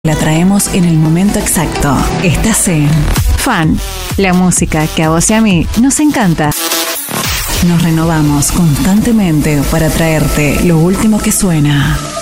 La traemos en el momento exacto. Estás en Fan, la música que a vos y a mí nos encanta. Nos renovamos constantemente para traerte lo último que suena.